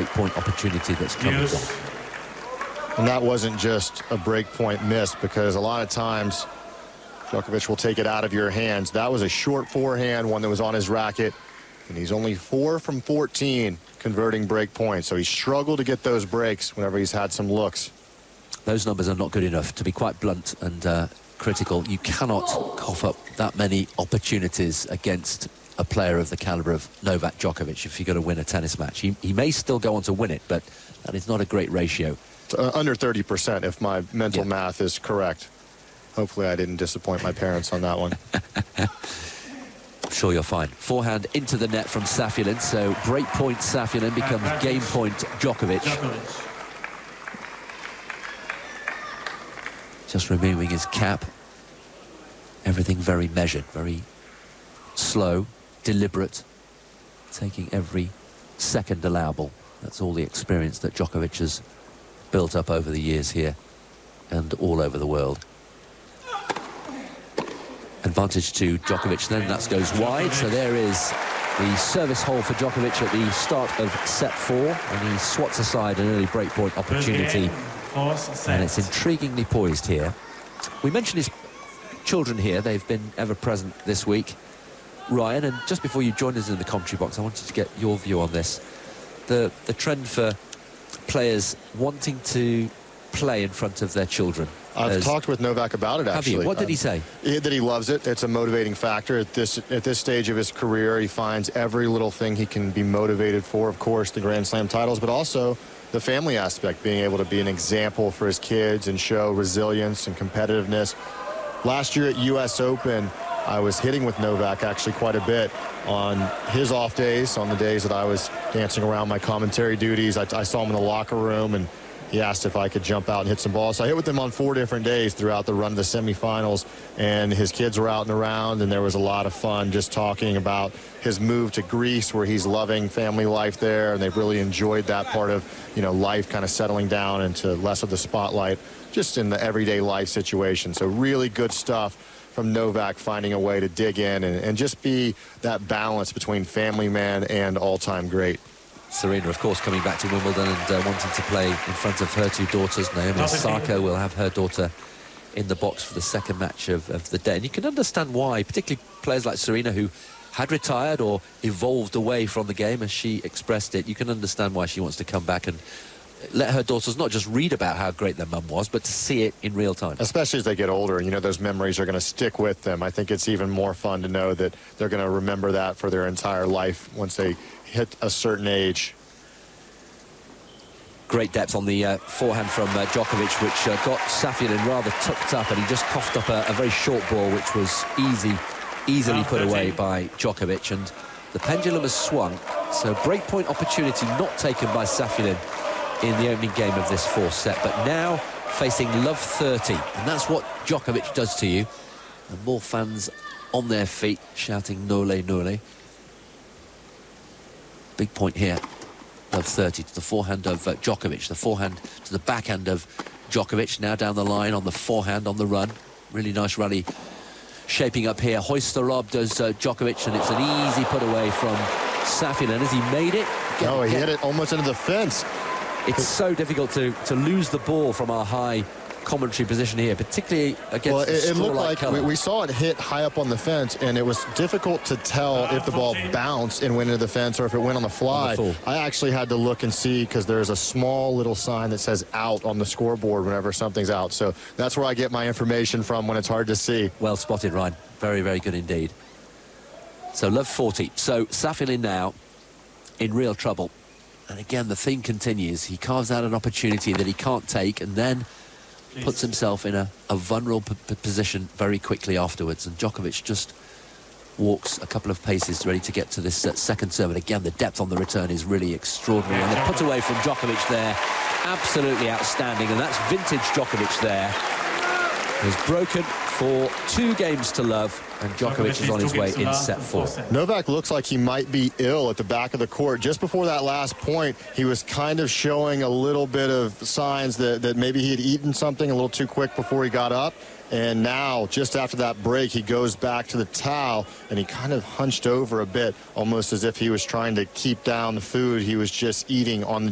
breakpoint opportunity that's coming. And that wasn't just a breakpoint miss, because a lot of times Djokovic will take it out of your hands. That was a short forehand, one that was on his racket, and he's only 4 from 14 converting break points. So he struggled to get those breaks whenever he's had some looks. Those numbers are not good enough, to be quite blunt and critical. You cannot cough up that many opportunities against a player of the caliber of Novak Djokovic if you're going to win a tennis match. He may still go on to win it, but that is not a great ratio. Under 30%, if my mental math is correct. Hopefully I didn't disappoint my parents on that one. I'm sure you're fine. Forehand into the net from Safulin, so break point Safulin becomes game point Djokovic. Just removing his cap. Everything very measured, very slow, deliberate, taking every second allowable. That's all the experience that Djokovic has built up over the years here and all over the world. Advantage to Djokovic then, that goes wide, so there is the service hole for Djokovic at the start of set 4, and he swats aside an early breakpoint opportunity, and it's intriguingly poised here. We mentioned his children here, they've been ever present this week, Ryan, and just before you joined us in the commentary box, I wanted to get your view on this. The trend for players wanting to play in front of their children. I've talked with Novak about it, actually. Have you? What did he say? That he loves it. It's a motivating factor. At this stage of his career, he finds every little thing he can be motivated for. Of course, the Grand Slam titles, but also the family aspect, being able to be an example for his kids and show resilience and competitiveness. Last year at US Open, I was hitting with Novak actually quite a bit on his off days, on the days that I was dancing around my commentary duties. I saw him in the locker room, and he asked if I could jump out and hit some balls. So I hit with him on 4 different days throughout the run of the semifinals, and his kids were out and around, and there was a lot of fun just talking about his move to Greece, where he's loving family life there, and they've really enjoyed that part of, life kind of settling down into less of the spotlight just in the everyday life situation. So really good stuff from Novak, finding a way to dig in and just be that balance between family man and all-time great. Serena, of course, coming back to Wimbledon and wanting to play in front of her 2 daughters. Naomi Osaka will have her daughter in the box for the second match of the day. And you can understand why, particularly players like Serena, who had retired or evolved away from the game, as she expressed it. You can understand why she wants to come back and let her daughters not just read about how great their mum was, but to see it in real time. Especially as they get older, those memories are going to stick with them. I think it's even more fun to know that they're going to remember that for their entire life once they hit a certain age. Great depth on the forehand from Djokovic, which got Safulin rather tucked up, and he just coughed up a very short ball, which was easily put away by Djokovic, and the pendulum has swung. So breakpoint opportunity not taken by Safulin in the opening game of this 4th set, but now facing love 30, and that's what Djokovic does to you. And more fans on their feet shouting "Nole, nole." Big point here. Love 30 to the forehand of Djokovic, the forehand to the backhand of Djokovic, now down the line on the forehand on the run. Really nice rally shaping up here. Hoists the lob, does Djokovic, and it's an easy put away from Safulin. Has he made it? He hit it almost into the fence. It's so difficult to lose the ball from our high commentary position here, particularly against the it looked like colour. we saw it hit high up on the fence, and it was difficult to tell if the ball bounced and went into the fence or if it went on the fly. I actually had to look and see, because there's a small little sign that says out on the scoreboard whenever something's out. So that's where I get my information from when it's hard to see. Well spotted, Ryan. Very, very good indeed. So love 40. So Safulin now in real trouble. And again, the theme continues. He carves out an opportunity that he can't take, and then puts himself in a vulnerable position very quickly afterwards. And Djokovic just walks a couple of paces ready to get to this second serve. And again, the depth on the return is really extraordinary. And the put away from Djokovic there, absolutely outstanding. And that's vintage Djokovic there. Has broken for 2 games to love, and Djokovic is on his way in set 4. Novak looks like he might be ill at the back of the court. Just before that last point, he was kind of showing a little bit of signs that maybe he had eaten something a little too quick before he got up. And now, just after that break, he goes back to the towel, and he kind of hunched over a bit, almost as if he was trying to keep down the food he was just eating on the